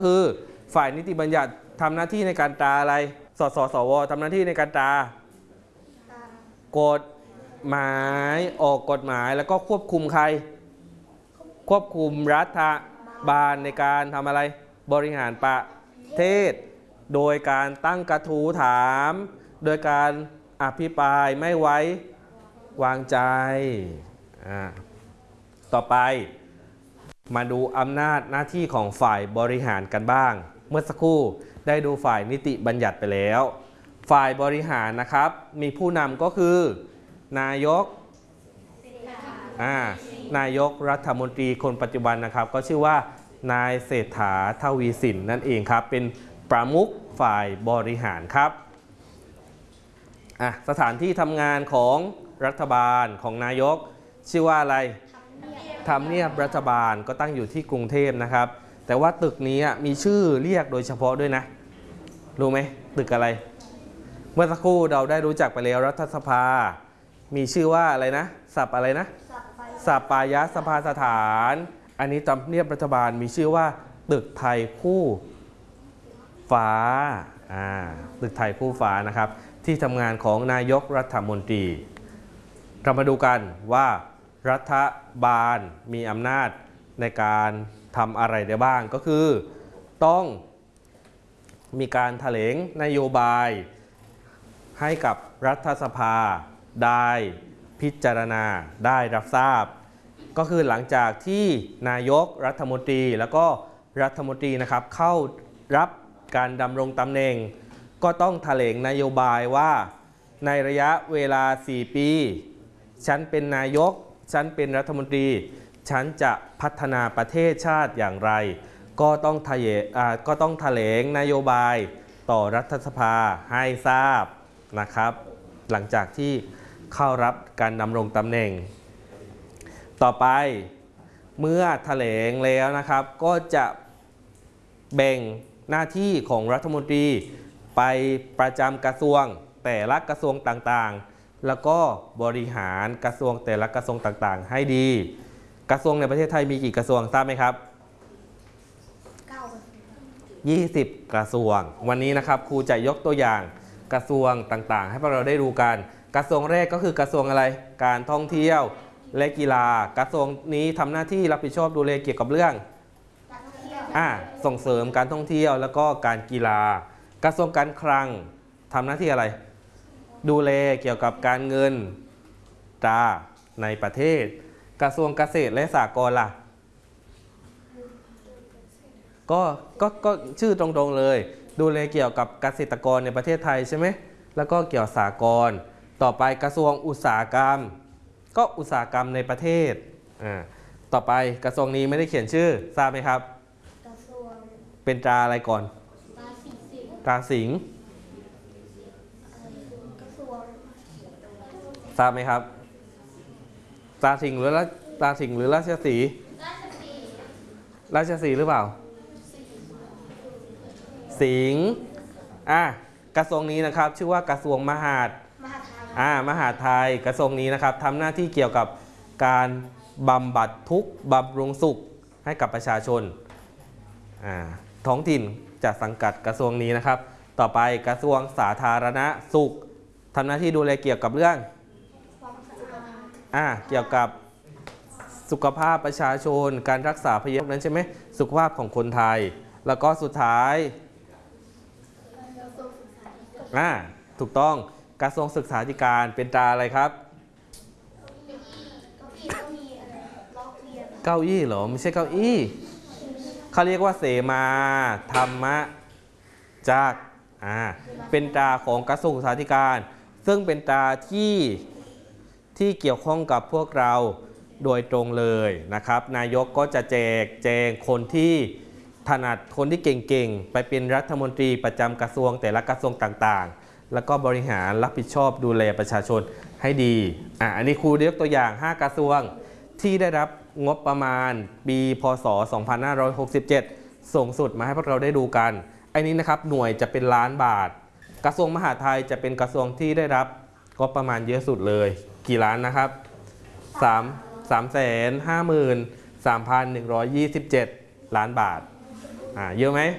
คือฝ่ายนิติบัญญัติทำหน้าที่ในการตราอะไรสวทำหน้าที่ในการตรากฎหมายออกกฎหมายแล้วก็ควบคุมใครควบคุมรัฐบาลในการทำอะไรบริหารประเทศโดยการตั้งกระทู้ถามโดยการอภิปรายไม่ไว้วางใจต่อไปมาดูอำนาจหน้าที่ของฝ่ายบริหารกันบ้างเมื่อสักครู่ได้ดูฝ่ายนิติบัญญัติไปแล้วฝ่ายบริหารนะครับมีผู้นำก็คือนายกนายกรัฐมนตรีคนปัจจุบันนะครับก็ชื่อว่านายเศรษฐาทวีสินนั่นเองครับเป็นประมุขฝ่ายบริหารครับสถานที่ทำงานของรัฐบาลของนายกชื่อว่าอะไรทำเนียบรัฐบาลก็ตั้งอยู่ที่กรุงเทพนะครับแต่ว่าตึกนี้มีชื่อเรียกโดยเฉพาะด้วยนะรู้ไหมตึกอะไรเมื่อสักครู่เราได้รู้จักไปแล้วรัฐสภามีชื่อว่าอะไรนะสับอะไรนะสัปปายสภาสถานอันนี้ทำเนียบรัฐบาลมีชื่อว่าตึกไทยคู่ฟ้าตึกไทยคู่ฟ้านะครับที่ทำงานของนายกรัฐมนตรีเรามาดูกันว่ารัฐบาลมีอำนาจในการทำอะไรได้บ้างก็คือต้องมีการแถลงนโยบายให้กับรัฐสภาได้พิจารณาได้รับทราบก็คือหลังจากที่นายกรัฐมนตรีแล้วก็รัฐมนตรีนะครับเข้ารับการดำรงตำแหน่งก็ต้องแถลงนโยบายว่าในระยะเวลา4 ปีฉันเป็นนายกฉันเป็นรัฐมนตรีฉันจะพัฒนาประเทศชาติอย่างไรก็ต้องแถลงนโยบายต่อรัฐสภาให้ทราบนะครับหลังจากที่เข้ารับการดำรงตำแหน่งต่อไปเมื่อแถลงแล้วนะครับก็จะแบ่งหน้าที่ของรัฐมนตรีไปประจำกระทรวงแต่ละกระทรวงต่างๆแล้วก็บริหารกระทรวงแต่ละกระทรวงต่างๆให้ดีกระทรวงในประเทศไทยมีกี่กระทรวงทราบไหมครับ20 กระทรวงวันนี้นะครับครูจะยกตัวอย่างกระทรวงต่างๆให้พวกเราได้ดูกันกระทรวงแรกก็คือกระทรวงอะไรการท่องเที่ยวและกีฬากระทรวงนี้ทำหน้าที่รับผิดชอบดูแลเกี่ยวกับเรื่องส่งเสริมการท่องเที่ยวแล้วก็การกีฬากระทรวงการคลังทำหน้าที่อะไรดูแลเกี่ยวกับการเงินตราในประเทศกระทรวงเกษตรและสหกรณ์ล่ะก็ชื่อตรงๆเลยดูแลเกี่ยวกับเกษตรกรในประเทศไทยใช่ไหมแล้วก็เกี่ยวกับสหกรณ์ต่อไปกระทรวงอุตสาหกรรมก็อุตสาหกรรมในประเทศต่อไปกระทรวงนี้ไม่ได้เขียนชื่อทราบไหมครับกระทรวงเป็นตราอะไรก่อนตราสิงห์ทราบไหมครับตราสิงห์หรือราชสีห์ราชสีห์หรือเปล่าสิงห์กระทรวงนี้นะครับชื่อว่ากระทรวงมหาดไทยกระทรวงนี้นะครับทำหน้าที่เกี่ยวกับการบำบัดทุกข์บำรุงสุขให้กับประชาชนท้องถิ่นจะสังกัดกระทรวงนี้นะครับต่อไปกระทรวงสาธารณสุขทำหน้าที่ดูแลเกี่ยวกับเรื่องเกี่ยวกับสุขภาพประชาชนการรักษาพยาบาลนั้นใช่ไหมสุขภาพของคนไทยแล้วก็สุดท้ายถูกต้องกระทรวงศึกษาธิการเป็นตราอะไรครับเก้าอี้เหรอไม่ใช่เก้าอี้เขาเรียกว่าเสมาธรรมจักรเป็นตราของกระทรวงศึกษาธิการซึ่งเป็นตราที่เกี่ยวข้องกับพวกเราโดยตรงเลยนะครับนายกก็จะแจงคนที่ถนัดคนที่เก่งๆไปเป็นรัฐมนตรีประจำกระทรวงแต่ละกระทรวงต่างๆแล้วก็บริหารรับผิดชอบดูแลประชาชนให้ดีอันนี้ครูยกตัวอย่าง5กระทรวงที่ได้รับงบประมาณปีพ.ศ. 2567ส่งสุดมาให้พวกเราได้ดูกันอันนี้นะครับหน่วยจะเป็นล้านบาทกระทรวงมหาดไทยจะเป็นกระทรวงที่ได้รับงบประมาณเยอะสุดเลยกี่ล้านนะครับ353,127 ล้านบาทเยอะไหม